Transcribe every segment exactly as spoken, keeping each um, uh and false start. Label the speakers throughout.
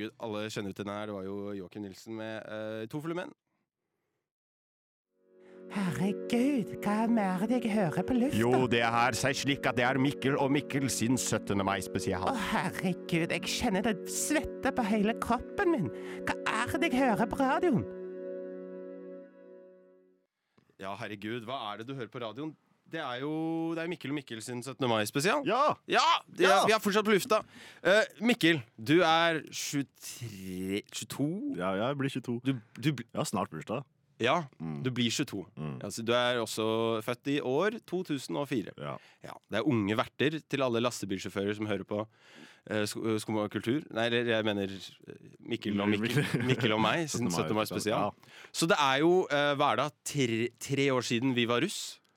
Speaker 1: herregud, alle kjenner ut denne her. Det var jo Joakim Nilsen med uh, To fulle menn.
Speaker 2: Herregud, hva er det jeg hører på lufta?
Speaker 1: Jo, det her sier slik at det er Mikkel og Mikkel sin syttende mai spesial.
Speaker 2: Å, herregud, jeg kjenner det svette på hele kroppen min. Hva er det jeg hører på radioen?
Speaker 1: Ja, herregud, hva er det du hører på radioen? Det er jo det er Mikkel og Mikkel sin syttende mai spesial.
Speaker 3: Ja!
Speaker 1: Ja, det,
Speaker 3: Ja!
Speaker 1: Vi er fortsatt på lufta. Uh, Mikkel, du er tjuetre tjueto?
Speaker 3: Ja, jeg blir tjueto.
Speaker 1: Du, du,
Speaker 3: Jeg har snart bursdag.
Speaker 1: ja, du blir tjueto.
Speaker 3: Mm.
Speaker 1: Altså, du er også født i år to tusen og fire.
Speaker 3: Ja.
Speaker 1: Ja, det er unge verter til alle lastebilsjåfører som hører på uh, Skum og kultur. Nei, eller jeg mener uh, Mikkel og Mikkel, Mikkel og meg sin syttende mai spesial.
Speaker 3: Ja.
Speaker 1: Så det er jo, uh, hva er det, tre, tre år siden vi var russ?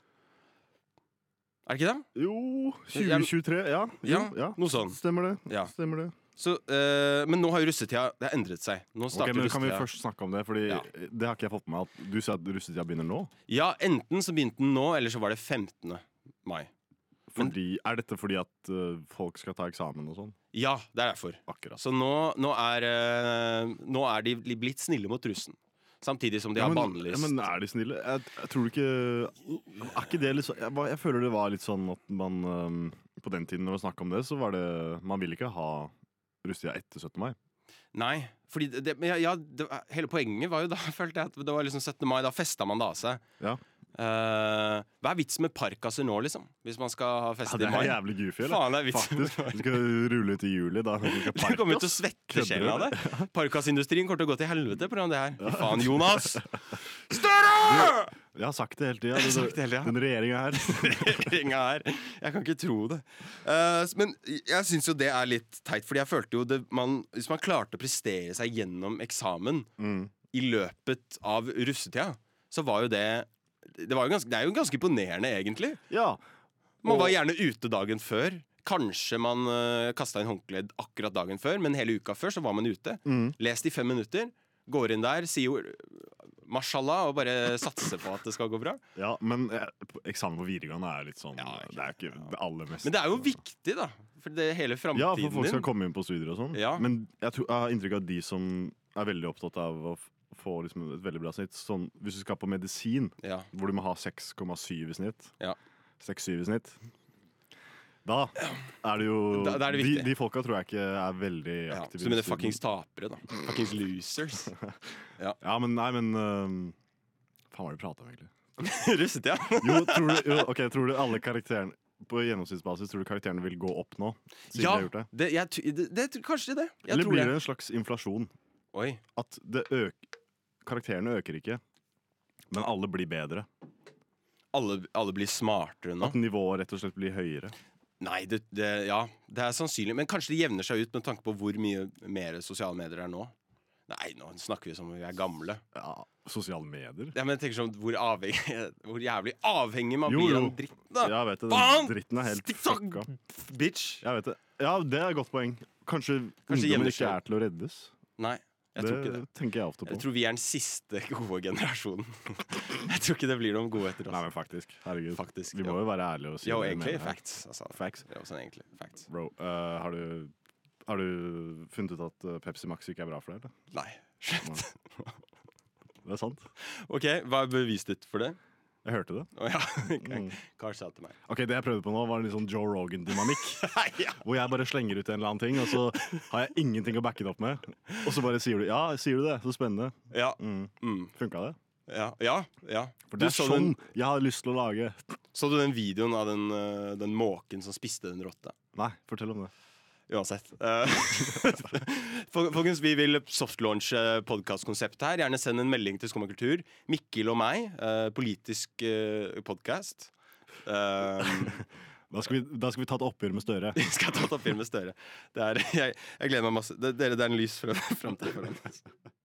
Speaker 1: Er det ikke det?
Speaker 3: Jo, tjue tjuetre, ja. Jo,
Speaker 1: Ja,
Speaker 3: ja.
Speaker 1: noe sånn.
Speaker 3: Stemmer det.
Speaker 1: Ja.
Speaker 3: Stemmer det.
Speaker 1: Så, uh, men nå har jo russetida det har endret seg. Nå
Speaker 3: Ok,
Speaker 1: starter
Speaker 3: men Kan vi
Speaker 1: russetida.
Speaker 3: først snakke om det? Fordi
Speaker 1: Ja.
Speaker 3: det har ikke jeg fått med meg. At du sier at russetida begynner nå?
Speaker 1: Ja, enten så begynte den nå, eller så var det femtende mai.
Speaker 3: Fordi, er dette fordi at uh, folk skal ta eksamen og sånn?
Speaker 1: Ja, det er derfor.
Speaker 3: Akkurat.
Speaker 1: Så nå, nå, er, uh, nå er de blitt snille mot russen. Samtidig som de
Speaker 3: Ja,
Speaker 1: har
Speaker 3: men,
Speaker 1: bannlyst.
Speaker 3: ja, men er de snille? Jeg, jeg tror ikke Er ikke det litt sånn jeg, bare- jeg føler det var litt sånn at man um, på den tiden når vi snakket om det, så var det Man ville ikke ha russetida etter syttende mai.
Speaker 1: Nei, fordi det, det, men ja, ja, det, hele poenget var jo da, følte jeg, at det var liksom syttende mai. Da festa man det av seg.
Speaker 3: Ja.
Speaker 1: Uh, hva er vitsen med parkasser nå, liksom? Hvis man skal ha fest
Speaker 3: Ja,
Speaker 1: i
Speaker 3: det
Speaker 1: mai?
Speaker 3: er jævlig goofy, eller?
Speaker 1: Faen, det er vitsen.
Speaker 3: Faktisk. Du skal rulle ut i juli, da.
Speaker 1: Du kommer til å svette sjelen av det. Parkasindustrien kommer til å gå til helvete på grunn av det her. Fy faen, Jonas! Større!
Speaker 3: Jeg har sagt det hele tida.
Speaker 1: Jeg har sagt det hele tiden.
Speaker 3: Den regjeringa her.
Speaker 1: Regjeringa her. Jeg kan ikke tro det. Uh, men jeg syns jo det er litt teit, fordi jeg følte jo det man, hvis man klarte å prestere seg gjennom eksamen
Speaker 3: Mm.
Speaker 1: i løpet av russetida, så var jo det det, var jo ganske, det er jo ganske imponerende, egentlig.
Speaker 3: Ja.
Speaker 1: Man
Speaker 3: Og-
Speaker 1: var gjerne ute dagen før. Kanskje man uh, kasta inn håndkleet akkurat dagen før, men hele uka før så var man ute.
Speaker 3: Mm.
Speaker 1: Lest i fem minutter. Går inn der, sier jo mashallah og bare satser på at det skal gå bra.
Speaker 3: Ja, men eh, eksamen på videregående er litt sånn
Speaker 1: Ja, ok.
Speaker 3: Det er ikke det aller mest.
Speaker 1: Men det er jo viktig, da. For det er hele
Speaker 3: Ja,
Speaker 1: framtiden
Speaker 3: for folk skal
Speaker 1: din.
Speaker 3: komme inn på studier og sånn.
Speaker 1: Ja.
Speaker 3: Men jeg, tror, jeg har inntrykk av at de som er veldig opptatt av å f- få liksom et veldig bra snitt sånn, hvis du skal på medisin,
Speaker 1: Ja.
Speaker 3: hvor du må ha seks komma syv i snitt,
Speaker 1: Ja.
Speaker 3: seks komma syv i snitt, da er det jo
Speaker 1: Da- da er det
Speaker 3: de,
Speaker 1: viktig.
Speaker 3: de folka tror jeg ikke er veldig
Speaker 1: Ja.
Speaker 3: aktive.
Speaker 1: Så du mener
Speaker 3: i studien.
Speaker 1: fuckings tapere, da. Fuckings losers.
Speaker 3: Ja, men nei, men øhm, faen, hva er det vi prater om, egentlig?
Speaker 1: Russetida.
Speaker 3: Jo, tror du, jo, ok, tror du alle karakterene på gjennomsnittsbasis tror du karakterene vil gå opp nå? Siden de
Speaker 1: Ja,
Speaker 3: har gjort det?
Speaker 1: det, jeg, t- det, det, kanskje det. Jeg
Speaker 3: Eller
Speaker 1: tror
Speaker 3: blir
Speaker 1: det.
Speaker 3: det en slags inflasjon?
Speaker 1: Oi.
Speaker 3: At det øk karakterene øker ikke, men alle blir bedre.
Speaker 1: Alle, alle blir smartere nå.
Speaker 3: At nivået rett og slett blir høyere.
Speaker 1: Nei, det, det, ja, det er sannsynlig. Men kanskje det jevner seg ut med tanke på hvor mye mer sosiale medier det er nå. Nei, nå snakker vi som om vi er gamle.
Speaker 3: Ja, sosiale medier.
Speaker 1: Ja, men jeg tenker sånn, Hvor, avhengig, hvor jævlig avhengig man
Speaker 3: Jo,
Speaker 1: blir
Speaker 3: jo.
Speaker 1: av dritten. da
Speaker 3: Ja, jeg vet det.
Speaker 1: Faen!
Speaker 3: Den dritten er helt
Speaker 1: TikTok,
Speaker 3: fucka.
Speaker 1: bitch!
Speaker 3: Jeg vet det. Ja, det er et godt poeng. Kanskje,
Speaker 1: Kanskje
Speaker 3: ungdommen
Speaker 1: jevner
Speaker 3: ikke
Speaker 1: seg
Speaker 3: er til å reddes.
Speaker 1: Nei, jeg
Speaker 3: Det
Speaker 1: tror ikke det.
Speaker 3: tenker jeg ofte på.
Speaker 1: Jeg tror vi er den siste gode generasjonen. Jeg tror ikke det blir noen gode etter
Speaker 3: Nei,
Speaker 1: oss.
Speaker 3: men faktisk. Herregud.
Speaker 1: Faktisk,
Speaker 3: Vi må
Speaker 1: jo.
Speaker 3: jo være ærlige og si
Speaker 1: Jo,
Speaker 3: det vi
Speaker 1: egentlig
Speaker 3: mener her.
Speaker 1: facts. Altså.
Speaker 3: Facts.
Speaker 1: Det er også egentlig facts.
Speaker 3: Bro, eh, har, du, har du funnet ut at eh, Pepsi Max ikke er bra for deg? eller?
Speaker 1: Nei. Shit.
Speaker 3: Det er sant.
Speaker 1: OK, hva er beviset ditt for det?
Speaker 3: Jeg hørte det.
Speaker 1: Å ja.
Speaker 3: Mm.
Speaker 1: Carl sa til meg.
Speaker 3: Ok, Det jeg prøvde på nå, var en litt sånn Joe Rogan-dynamikk.
Speaker 1: ja.
Speaker 3: Hvor jeg bare slenger ut en eller annen ting, og så har jeg ingenting å backe det opp med. Og så bare sier du ja, sier du det? Så spennende.
Speaker 1: Ja.
Speaker 3: Mm.
Speaker 1: Mm.
Speaker 3: Funka det?
Speaker 1: Ja. ja, ja.
Speaker 3: For
Speaker 1: Du
Speaker 3: det er
Speaker 1: så
Speaker 3: sånn
Speaker 1: den,
Speaker 3: jeg har lyst til å lage.
Speaker 1: så du den videoen av den, øh, den måken som spiste den rotta?
Speaker 3: Nei, fortell om det.
Speaker 1: Uansett. Eh, Fol- Folkens, vi vil softlaunche podkastkonseptet her. Gjerne send en melding til Skum og kultur. Mikkel og meg. eh, politisk uh, podkast.
Speaker 3: Da skal, vi, da skal vi ta et oppgjør med Støre.
Speaker 1: vi skal ta et oppgjør med Støre. Det er, jeg, jeg gleder meg masse. Det, dere, det er en lys fra- framtid foran oss.